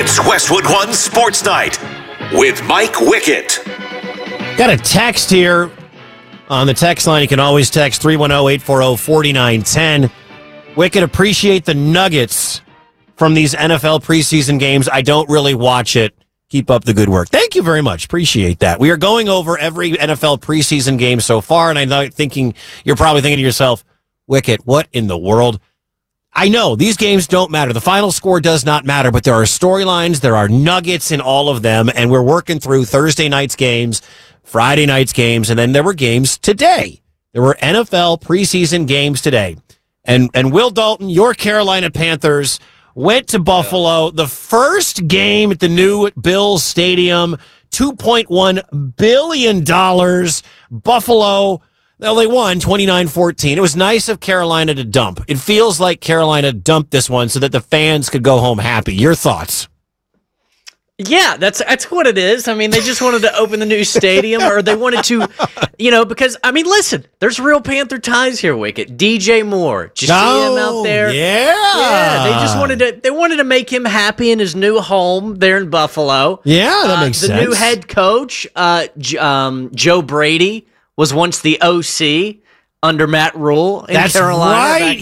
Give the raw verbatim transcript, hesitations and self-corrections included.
It's Westwood One Sports Night with Mike Wickett. Got a text here on the text line. You can always text three one zero, eight four zero, four nine one zero. Wickett, appreciate the nuggets from these N F L preseason games. I don't really watch it. Keep up the good work. Thank you very much. Appreciate that. We are going over every N F L preseason game so far, and I'm thinking you're probably thinking to yourself, Wickett, what in the world? I know these games don't matter. The final score does not matter, but there are storylines, there are nuggets in all of them, and we're working through Thursday night's games, Friday night's games, and then there were games today. There were N F L preseason games today. And and Will Dalton, your Carolina Panthers, went to Buffalo. The first game at the new Bills Stadium, two point one billion dollars. Buffalo, well, they won twenty-nine fourteen. It was nice of Carolina to dump. It feels like Carolina dumped this one so that the fans could go home happy. Your thoughts? Yeah, that's that's what it is. I mean, they just wanted to open the new stadium, or they wanted to, you know, because, I mean, listen, there's real Panther ties here, Wickett. D J Moore, did you see oh, him out there? Yeah. Yeah, they just wanted to, they wanted to make him happy in his new home there in Buffalo. Yeah, that makes uh, the sense. The new head coach, uh, J- um, Joe Brady, was once the O C under Matt Rule in That's Carolina. right. Back